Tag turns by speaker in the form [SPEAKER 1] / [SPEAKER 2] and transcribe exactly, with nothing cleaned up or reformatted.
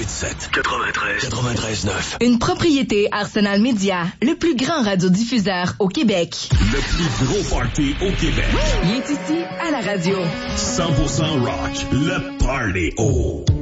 [SPEAKER 1] huit sept quatre-vingt-treize quatre-vingt-treize neuf.
[SPEAKER 2] Une propriété Arsenal Média, le plus grand radiodiffuseur au Québec.
[SPEAKER 1] Le plus gros party au Québec.
[SPEAKER 2] Il est ici à la radio.
[SPEAKER 1] cent pour cent rock, le Party O.